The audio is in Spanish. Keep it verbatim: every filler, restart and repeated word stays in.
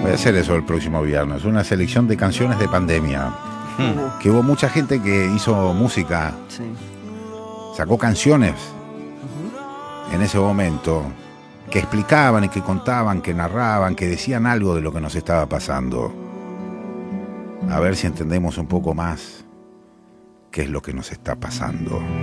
Voy a hacer eso el próximo viernes, una selección de canciones de pandemia. Uh. Que hubo mucha gente que hizo música, Sí. sacó canciones Uh-huh. en ese momento que explicaban y que contaban, que narraban, que decían algo de lo que nos estaba pasando. A ver si entendemos un poco más qué es lo que nos está pasando.